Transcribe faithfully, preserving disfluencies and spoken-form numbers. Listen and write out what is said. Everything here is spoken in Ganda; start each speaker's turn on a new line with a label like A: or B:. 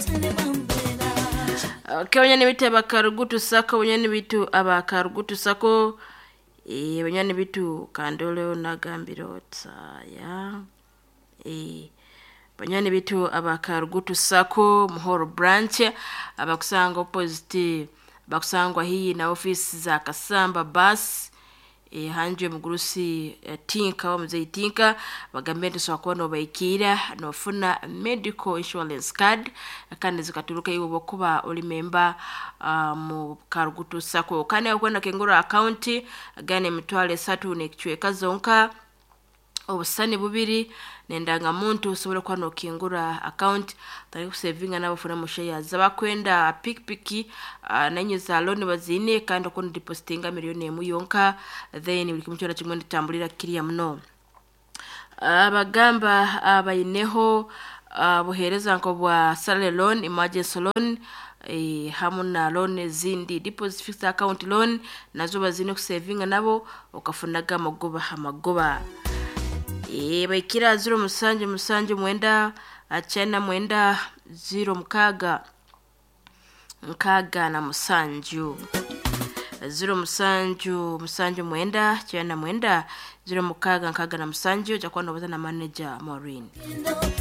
A: Kawanya bitu abakarugutu sako banyani bitu abakarugutu sako eh banyani bitu kandole nagambiro ya eh banyani bitu abakarugutu sako muhoro branch abakusanga opposite bakusangwa hii na office za Kasamba bus e hanje mugurusi e, tinka wa mzee tinka bagambye so akono bayikira no funa medical insurance card kandi zikaturuka iwo bokuba oli member uh, mu karugutu sako kandi akwenda kengura account gane mitwale satu nekichweka zonka obusani bubiri nendanga muntu usobora kwa no kingura account tari kusavinga nabo funa musheya zabakwenda pikpiki uh, nanyo za loan bazine kandi ko depositinga miliyoni emu yonka then buli kimchora kimwe nditambulira kiriya mno abagamba uh, abayineho uh, buhereza nko bwa salary loan emergency loan eh hamuna loan zindi deposit fixed account loan nazo bazine kusavinga nabo ukafunaga magoba hamagoba e baikira zero musanje musanje mwenda achana mwenda zero mkaga mkaga na musanju zero musanju musanju mwenda achana mwenda zero mkaga mkaga na musanju jakwa nobaza na manager Maureen.